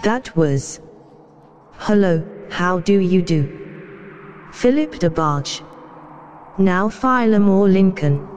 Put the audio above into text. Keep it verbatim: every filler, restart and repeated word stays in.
That was. Hello, how do you do? Philip DeBarge. Now Philemore Lincoln.